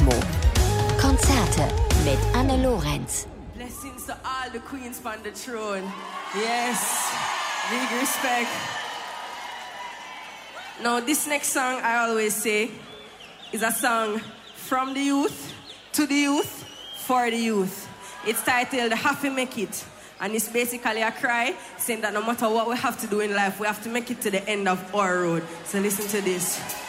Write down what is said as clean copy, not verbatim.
Dynamo. Konzerte mit Anne Lorenz. Blessings to all the queens on the throne. Yes, big respect. Now this next song, I always say, is a song from the youth, to the youth, for the youth. It's titled Have to Make It. And it's basically a cry saying that no matter what we have to do in life, we have to make it to the end of our road. So listen to this.